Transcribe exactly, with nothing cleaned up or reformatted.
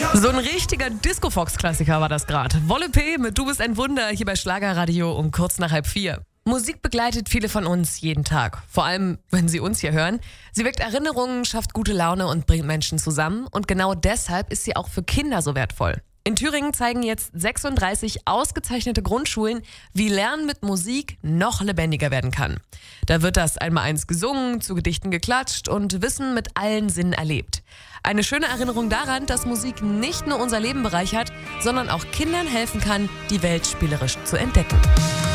So ein richtiger Disco-Fox-Klassiker war das gerade. Wolle P. mit Du bist ein Wunder hier bei Schlagerradio um kurz nach halb vier. Musik begleitet viele von uns jeden Tag. Vor allem, wenn sie uns hier hören. Sie weckt Erinnerungen, schafft gute Laune und bringt Menschen zusammen. Und genau deshalb ist sie auch für Kinder so wertvoll. In Thüringen zeigen jetzt sechsunddreißig ausgezeichnete Grundschulen, wie Lernen mit Musik noch lebendiger werden kann. Da wird das Einmaleins gesungen, zu Gedichten geklatscht und Wissen mit allen Sinnen erlebt. Eine schöne Erinnerung daran, dass Musik nicht nur unser Leben bereichert, sondern auch Kindern helfen kann, die Welt spielerisch zu entdecken.